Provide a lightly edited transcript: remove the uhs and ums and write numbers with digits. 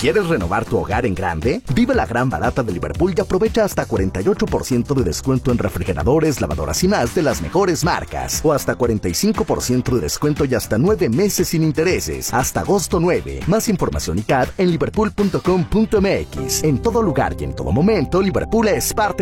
¿Quieres renovar tu hogar en grande? Vive la gran barata de Liverpool y aprovecha hasta 48% de descuento en refrigeradores, lavadoras y más de las mejores marcas. O hasta 45% de descuento y hasta 9 meses sin intereses. Hasta agosto 9. Más información y CAD en liverpool.com.mx. En todo lugar y en todo momento, Liverpool es parte